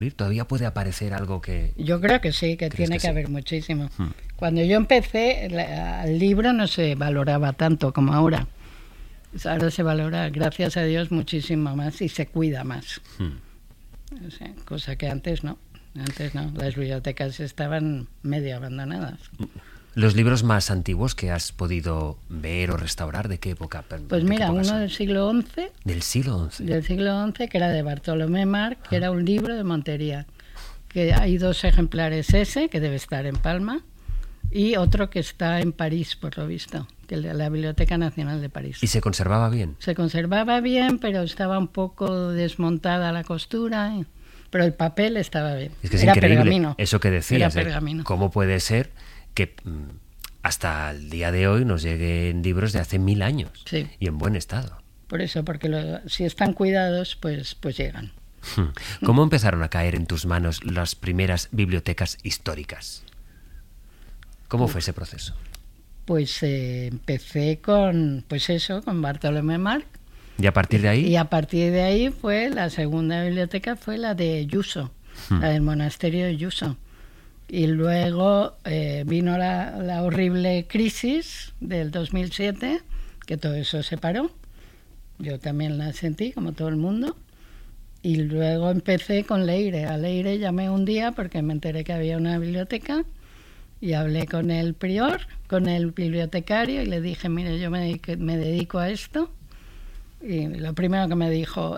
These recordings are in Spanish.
¿Todavía puede aparecer algo que...? Yo creo que sí, que tiene que haber muchísimo. Cuando yo empecé, el libro no se valoraba tanto como ahora. Ahora se valora, gracias a Dios, muchísimo más y se cuida más. O sea, cosa que antes no. Antes no. Las bibliotecas estaban medio abandonadas. ¿Los libros más antiguos que has podido ver o restaurar, de qué época? Pues mira, uno del siglo XI. ¿Del siglo XI? Del siglo XI, que era de Bartolomé March, que era un libro de Montería. Que hay 2 ejemplares, ese, que debe estar en Palma, y otro que está en París, por lo visto, que es la Biblioteca Nacional de París. ¿Y se conservaba bien? Se conservaba bien, pero estaba un poco desmontada la costura, pero el papel estaba bien. Es que es era increíble pergamino. Eso que decías, pergamino. ¿Cómo puede ser que hasta el día de hoy nos lleguen libros de hace 1000 años y en buen estado? Por eso, porque si están cuidados, pues llegan. ¿Cómo empezaron a caer en tus manos las primeras bibliotecas históricas? ¿Cómo fue ese proceso? Pues empecé con Bartolomé March. ¿Y a partir de ahí? Y a partir de ahí fue la segunda biblioteca, fue la de Yuso, la del monasterio de Yuso. Y luego vino la horrible crisis del 2007, que todo eso se paró. Yo también la sentí, como todo el mundo. Y luego empecé con Leire. A Leire llamé un día porque me enteré que había una biblioteca y hablé con el prior, con el bibliotecario, y le dije, mire, yo me dedico a esto. Y lo primero que me dijo,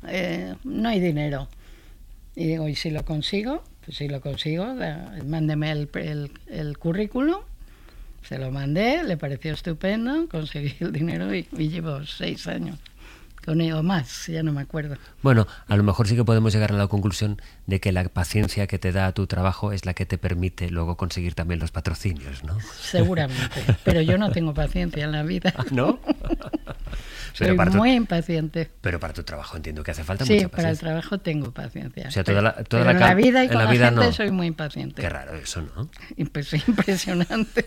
no hay dinero. Y digo, ¿y si lo consigo? Pues si lo consigo, mándeme el currículum. Se lo mandé, le pareció estupendo, conseguí el dinero y llevo 6 años. Con ello más, ya no me acuerdo. Bueno, a lo mejor sí que podemos llegar a la conclusión de que la paciencia que te da tu trabajo es la que te permite luego conseguir también los patrocinios, ¿no? Seguramente, pero yo no tengo paciencia en la vida. ¿No? Soy muy impaciente. Pero para tu trabajo entiendo que hace falta mucha paciencia. Sí, para el trabajo tengo paciencia. O sea, pero en la vida y con la gente no. Soy muy impaciente. Qué raro eso, ¿no? Impresionante.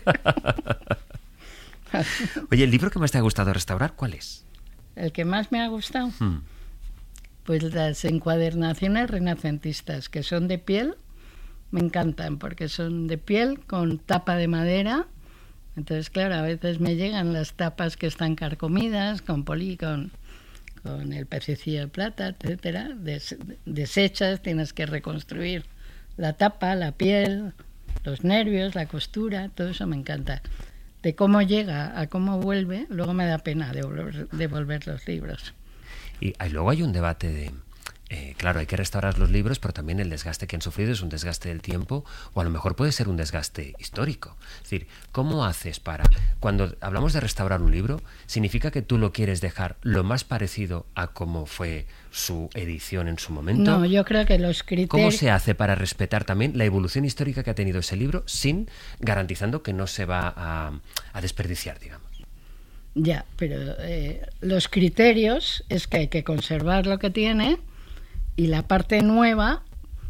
Oye, ¿el libro que más te ha gustado restaurar, cuál es? El que más me ha gustado, pues las encuadernaciones renacentistas, que son de piel, me encantan, porque son de piel con tapa de madera. Entonces, claro, a veces me llegan las tapas que están carcomidas, con el pececillo de plata, etcétera, deshechas, tienes que reconstruir la tapa, la piel, los nervios, la costura, todo eso me encanta. De cómo llega a cómo vuelve, luego me da pena devolver los libros. Y luego hay un debate de... claro, hay que restaurar los libros, pero también el desgaste que han sufrido es un desgaste del tiempo, o a lo mejor puede ser un desgaste histórico. Es decir, ¿cómo haces para... Cuando hablamos de restaurar un libro, ¿significa que tú lo quieres dejar lo más parecido a cómo fue su edición en su momento? No, yo creo que los criterios... ¿Cómo se hace para respetar también la evolución histórica que ha tenido ese libro, garantizando que no se va a desperdiciar, digamos? Ya, pero los criterios es que hay que conservar lo que tiene, y la parte nueva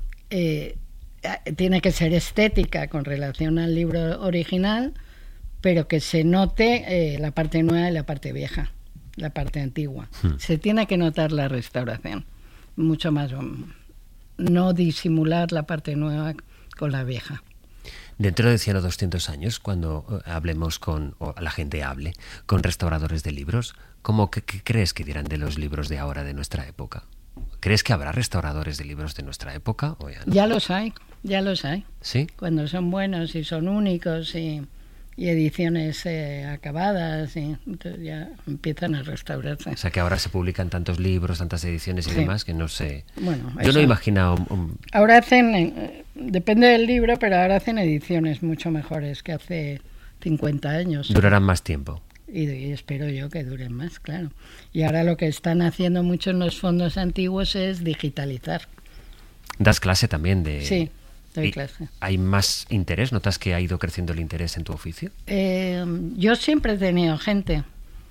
tiene que ser estética con relación al libro original, pero que se note la parte nueva y la parte vieja, la parte antigua. Se tiene que notar la restauración, mucho más, no disimular la parte nueva con la vieja. Dentro de 100 o 200 años, cuando hablemos o la gente hable con restauradores de libros, ¿qué crees que dirán de los libros de ahora, de nuestra época? ¿Crees que habrá restauradores de libros de nuestra época o ya no? Ya los hay. ¿Sí? Cuando son buenos y son únicos y ediciones acabadas, y entonces ya empiezan a restaurarse. O sea, que ahora se publican tantos libros, tantas ediciones y demás, que no sé... Bueno, yo no he imaginado... Ahora hacen, depende del libro, pero ahora hacen ediciones mucho mejores que hace 50 años. Durarán más tiempo. Y espero yo que duren más, claro. Y ahora lo que están haciendo mucho en los fondos antiguos es digitalizar. ¿Das clase también de...? Sí, doy clase. ¿Hay más interés? ¿Notas que ha ido creciendo el interés en tu oficio? Yo siempre he tenido gente.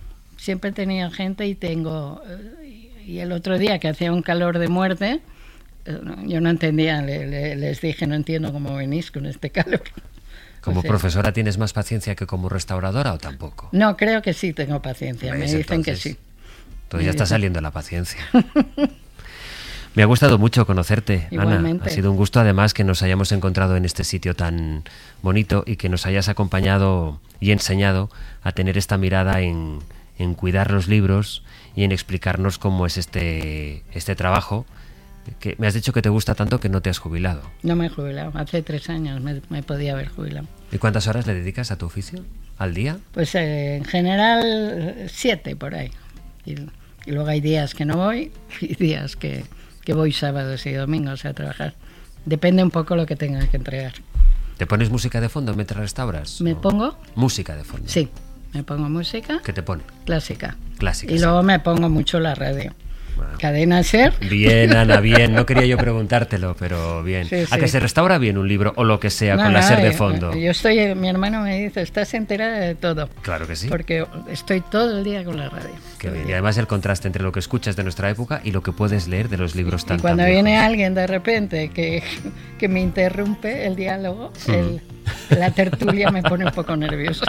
Y tengo... y el otro día que hacía un calor de muerte, yo no entendía, les dije, no entiendo cómo venís con este calor. ¿Como profesora tienes más paciencia que como restauradora o tampoco? No, creo que sí tengo paciencia. Me dicen que sí. Entonces ya está saliendo la paciencia. Me ha gustado mucho conocerte, Igualmente. Ana. Ha sido un gusto, además, que nos hayamos encontrado en este sitio tan bonito y que nos hayas acompañado y enseñado a tener esta mirada en cuidar los libros y en explicarnos cómo es este trabajo, que me has dicho que te gusta tanto que no te has jubilado. No me he jubilado, hace 3 años me podía haber jubilado. ¿Y cuántas horas le dedicas a tu oficio al día? Pues en general 7 por ahí. Y luego hay días que no voy y días que voy sábados y domingos a trabajar. Depende un poco lo que tenga que entregar. ¿Te pones música de fondo mientras restauras? ¿Me pongo? Música de fondo. Sí, me pongo música. ¿Qué te pone? Clásica. Clásica. Y sí. luego me pongo mucho la radio. Bueno. Cadena SER. Bien, Ana, bien. No quería yo preguntártelo, pero bien. Sí, ¿A sí. que se restaura bien un libro o lo que sea No, con la no, SER de fondo? mi hermano me dice, estás enterada de todo. Claro que sí. Porque estoy todo el día con la radio. Qué Todo el bien. Y día. además el contraste entre lo que escuchas de nuestra época y lo que puedes leer de los libros tan Y cuando tan viene viejos. alguien de repente que me interrumpe el diálogo, la tertulia me pone un poco nerviosa.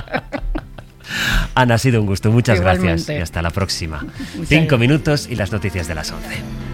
Ana, ha sido un gusto. Muchas gracias. Igualmente. Y hasta la próxima. Muchas 5 gracias. minutos y las noticias de las 11.